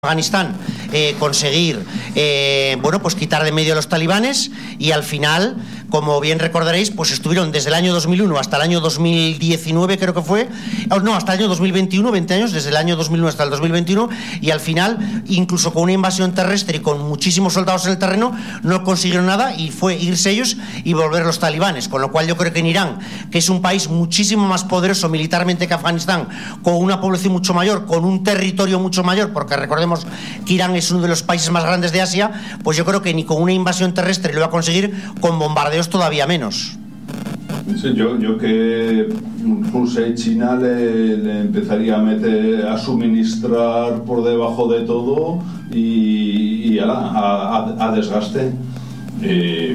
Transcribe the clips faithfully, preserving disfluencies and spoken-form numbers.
Afganistán eh, conseguir eh, bueno pues quitar de medio a los talibanes, y al final, como bien recordaréis, pues estuvieron desde el año dos mil uno hasta el año dos mil diecinueve, creo que fue, no, hasta el año dos mil veintiuno, veinte años, desde el año dos mil uno hasta el dos mil veintiuno, y al final, incluso con una invasión terrestre y con muchísimos soldados en el terreno, no consiguieron nada, y fue irse ellos y volver los talibanes, con lo cual yo creo que en Irán, que es un país muchísimo más poderoso militarmente que Afganistán, con una población mucho mayor, con un territorio mucho mayor, porque recordemos que Irán es uno de los países más grandes de Asia, pues yo creo que ni con una invasión terrestre lo va a conseguir, con bombardeos todavía menos. Sí, yo, yo que Rusia y China le, le empezaría a meter, a suministrar por debajo de todo y, y a, a, a desgaste. Eh,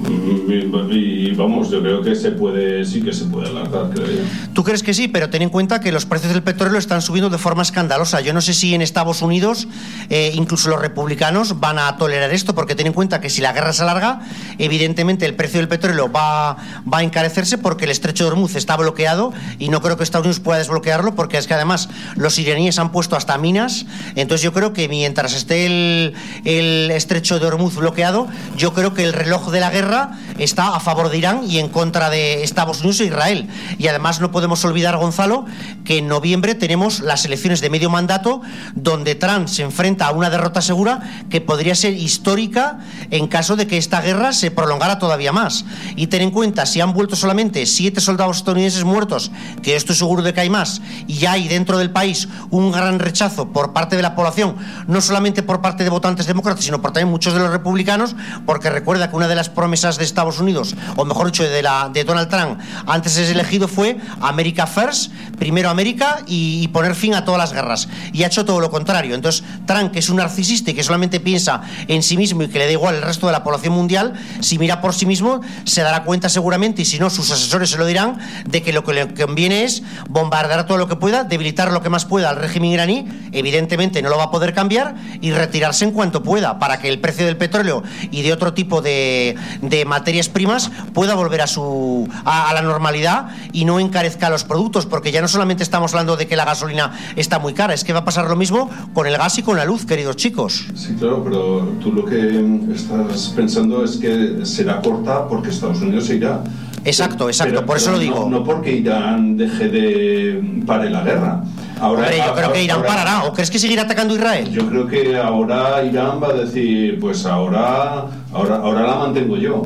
Y, y vamos, yo creo que se puede, sí que se puede alargar, creo yo. ¿Tú crees que sí? Pero ten en cuenta que los precios del petróleo están subiendo de forma escandalosa. Yo no sé si en Estados Unidos eh, incluso los republicanos van a tolerar esto, porque ten en cuenta que si la guerra se alarga, evidentemente el precio del petróleo va, va a encarecerse, porque el estrecho de Hormuz está bloqueado y no creo que Estados Unidos pueda desbloquearlo, porque es que además los iraníes han puesto hasta minas. Entonces yo creo que mientras esté el, el estrecho de Hormuz bloqueado, yo creo que el reloj de la guerra está a favor de Irán y en contra de Estados Unidos e Israel. Y además no podemos olvidar, Gonzalo, que en noviembre tenemos las elecciones de medio mandato, donde Trump se enfrenta a una derrota segura que podría ser histórica en caso de que esta guerra se prolongara todavía más. Y ten en cuenta, si han vuelto solamente siete soldados estadounidenses muertos, que estoy seguro de que hay más, y ya hay dentro del país un gran rechazo por parte de la población, no solamente por parte de votantes demócratas, sino por también muchos de los republicanos, porque recuerda que una de las promesas de Estados Unidos, o mejor dicho de, la, de Donald Trump antes de ser elegido, fue America First, primero América y, y poner fin a todas las guerras, y ha hecho todo lo contrario. Entonces Trump, que es un narcisista y que solamente piensa en sí mismo y que le da igual el resto de la población mundial, si mira por sí mismo se dará cuenta seguramente, y si no sus asesores se lo dirán, de que lo que le conviene es bombardear todo lo que pueda, debilitar lo que más pueda al régimen iraní, evidentemente no lo va a poder cambiar, y retirarse en cuanto pueda, para que el precio del petróleo y de otro tipo de de materias primas pueda volver a su a, a la normalidad y no encarezca los productos, porque ya no solamente estamos hablando de que la gasolina está muy cara, es que va a pasar lo mismo con el gas y con la luz, queridos chicos. Sí, claro, pero tú lo que estás pensando es que será corta porque Estados Unidos se irá. Exacto, exacto, pero, por eso pero lo digo. No, no porque Irán deje de pare la guerra. Ahora, Hombre, yo ahora, creo que Irán ahora, parará. ¿O crees que seguirá atacando a Israel? Yo creo que ahora Irán va a decir, pues ahora, ahora, ahora la mantengo yo.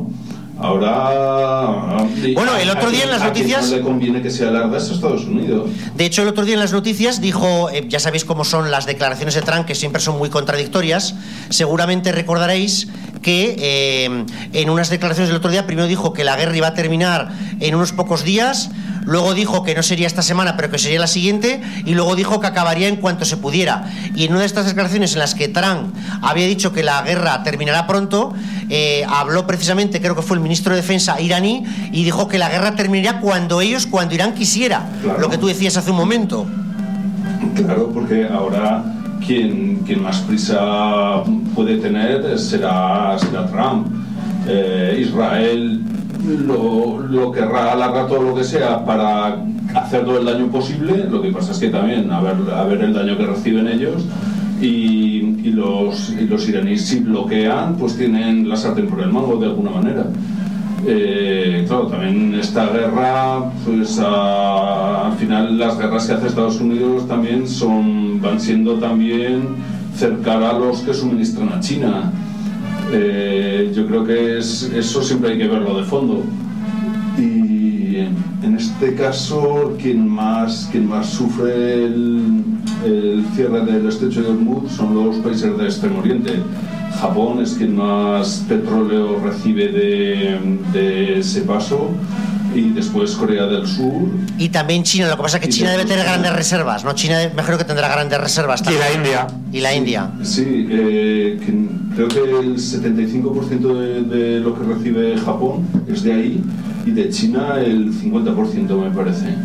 Ahora, bueno, el otro día en las noticias no le conviene que se alargue a Estados Unidos. De hecho, el otro día en las noticias dijo, eh, ya sabéis cómo son las declaraciones de Trump, que siempre son muy contradictorias. Seguramente recordaréis que eh, en unas declaraciones del otro día primero dijo que la guerra iba a terminar en unos pocos días, luego dijo que no sería esta semana pero que sería la siguiente, y luego dijo que acabaría en cuanto se pudiera. Y en una de estas declaraciones en las que Trump había dicho que la guerra terminará pronto, eh, habló precisamente, creo que fue el ministro de Defensa iraní, y dijo que la guerra terminaría cuando ellos, cuando Irán quisiera. Claro. Lo que tú decías hace un momento. Claro, porque ahora quien, quien más prisa puede tener será, será Trump. Eh, Israel lo, lo querrá alargar todo lo que sea para hacer todo el daño posible. Lo que pasa es que también a ver, a ver el daño que reciben ellos, y, y, los, y los iraníes, si bloquean, pues tienen la sartén por el mango de alguna manera. Eh, claro, también esta guerra, pues a, al final las guerras que hace Estados Unidos también son, van siendo también cercar a los que suministran a China. Eh, yo creo que es, eso siempre hay que verlo de fondo. Y en este caso, quien más, quien más sufre el, el cierre del estrecho de Hormuz son los países de Extremo Oriente. Japón es quien más petróleo recibe de, de ese paso, y después Corea del Sur. Y también China, lo que pasa es que China debe tener grandes reservas, ¿no? China mejor que tendrá grandes reservas también. Y la India. Y la sí, India. Sí, eh, que, creo que el setenta y cinco por ciento de, de lo que recibe Japón es de ahí, y de China el cincuenta por ciento me parece.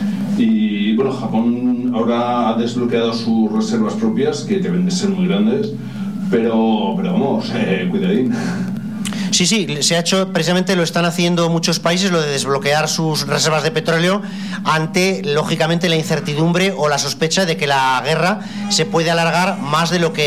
Y bueno, Japón ahora ha desbloqueado sus reservas propias, que deben de ser muy grandes, pero, pero vamos, eh, cuidadín. Sí, sí, se ha hecho, precisamente lo están haciendo muchos países, lo de desbloquear sus reservas de petróleo ante, lógicamente, la incertidumbre o la sospecha de que la guerra se puede alargar más de lo que